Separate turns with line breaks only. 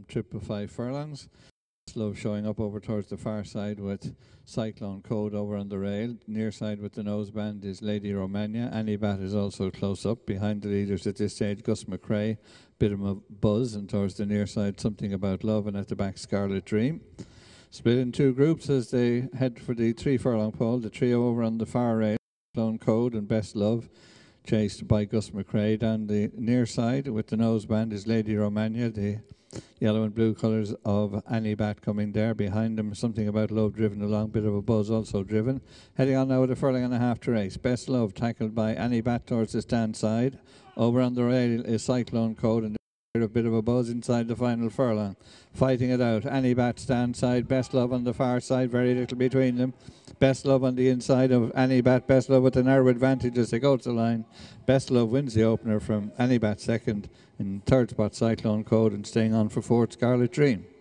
trip of 5 furlongs. Love showing up over towards the far side with Cyclone Code over on the rail. Near side with the noseband is Lady Romagna. Annie Bat is also close up. Behind the leaders at this stage, Gus McRae, bit of a buzz, and towards the near side, Something About Love, and at the back, Scarlet Dream. Split in 2 groups as they head for the 3 furlong pole. The trio over on the far rail, Cyclone Code and Best Love, chased by Gus McRae. Down the near side with the noseband is Lady Romagna, the yellow and blue colours of Annie Bat coming there. Behind them, Something About Love driven along, bit of a buzz also driven. Heading on now with a furlong and a half to race. Best Love tackled by Annie Bat towards the stand side. Over on the rail is Cyclone Code, and a bit of a buzz inside the final furlong. Fighting it out, Annie Bat stand side, Best Love on the far side, very little between them. Best Love on the inside of Annie Bat. Best Love with a narrow advantage as they go to the line. Best Love wins the opener from Annie Bat second. In third spot, Cyclone Code, and staying on for fourth, Scarlet Dream.